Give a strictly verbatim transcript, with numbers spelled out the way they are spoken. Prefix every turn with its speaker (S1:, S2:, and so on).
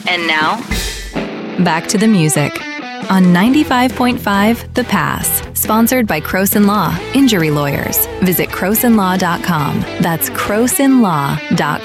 S1: And now,
S2: back to the music on ninety-five point five The Pass, sponsored by Croson Law, Injury Lawyers. Visit croson law dot com. That's croson law dot